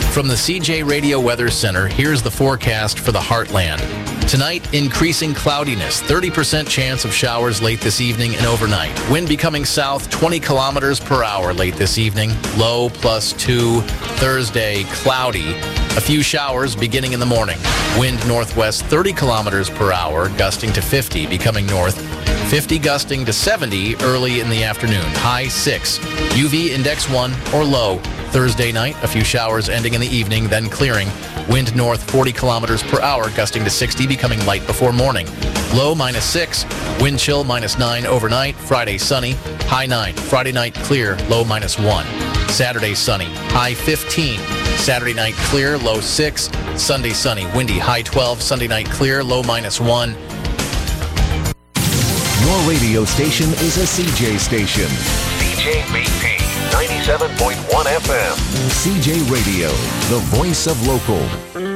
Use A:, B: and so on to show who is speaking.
A: From the CJ Radio Weather Center, here's the forecast for the Heartland. Tonight, increasing cloudiness, 30% chance of showers late this evening and overnight. Wind becoming south 20 kilometers per hour late this evening, low +2. Thursday, cloudy. A few showers beginning in the morning. Wind northwest 30 kilometers per hour, gusting to 50, becoming north. 50 gusting to 70 early in the afternoon, high 6. UV index 1 or low. Thursday night, a few showers ending in the evening, then clearing. Wind north 40 kilometers per hour, gusting to 60, becoming light before morning. Low -6. Wind chill -9 overnight. Friday sunny, high 9. Friday night clear, low -1. Saturday sunny, high 15. Saturday night clear, low 6. Sunday sunny, windy, high 12. Sunday night clear, low -1.
B: Your radio station is a CJ station.
C: CJBP 97.1 FM.
B: CJ Radio, the voice of local.